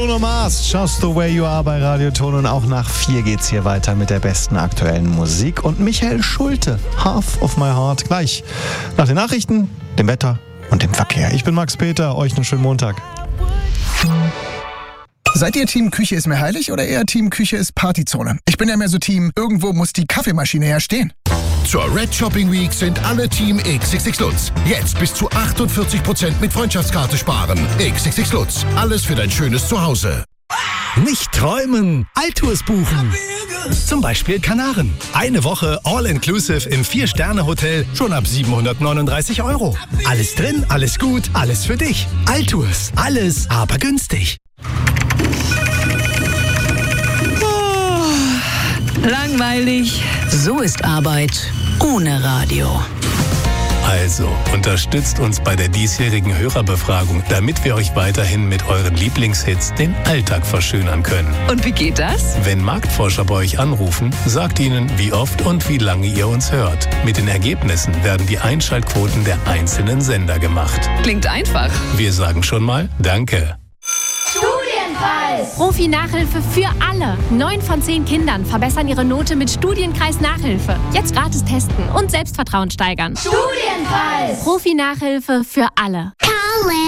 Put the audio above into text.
Bruno Mars, Just the Way You Are bei Radio Ton. Und auch nach 4 geht's hier weiter mit der besten aktuellen Musik. Und Michael Schulte, Half of My Heart, gleich nach den Nachrichten, dem Wetter und dem Verkehr. Ich bin Max Peter, euch einen schönen Montag. Seid ihr Team Küche ist mir heilig oder eher Team Küche ist Partyzone? Ich bin ja mehr so Team, irgendwo muss die Kaffeemaschine ja stehen. Zur Red Shopping Week sind alle Team XXX Lutz. Jetzt bis zu 48% mit Freundschaftskarte sparen. XXX Lutz. Alles für dein schönes Zuhause. Nicht träumen, Altours buchen. Zum Beispiel Kanaren. Eine Woche All-Inclusive im 4-Sterne-Hotel schon ab 739 €. Alles drin, alles gut, alles für dich. Altours. Alles, aber günstig. Langweilig. So ist Arbeit ohne Radio. Also, unterstützt uns bei der diesjährigen Hörerbefragung, damit wir euch weiterhin mit euren Lieblingshits den Alltag verschönern können. Und wie geht das? Wenn Marktforscher bei euch anrufen, sagt ihnen, wie oft und wie lange ihr uns hört. Mit den Ergebnissen werden die Einschaltquoten der einzelnen Sender gemacht. Klingt einfach. Wir sagen schon mal Danke. Profi-Nachhilfe für alle. 9 von 10 Kindern verbessern ihre Note mit Studienkreis-Nachhilfe. Jetzt gratis testen und Selbstvertrauen steigern. Studienpreis! Profi-Nachhilfe für alle.